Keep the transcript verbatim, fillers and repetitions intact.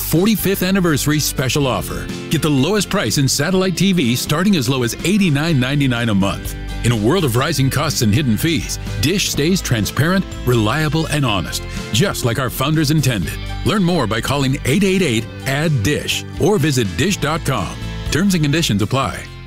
forty-fifth anniversary special offer. Get the lowest price in satellite T V starting as low as eighty-nine ninety-nine a month. In a world of rising costs and hidden fees, Dish stays transparent, reliable, and honest, just like our founders intended. Learn more by calling eight eight eight, A D D D I S H or visit dish dot com. Terms and conditions apply.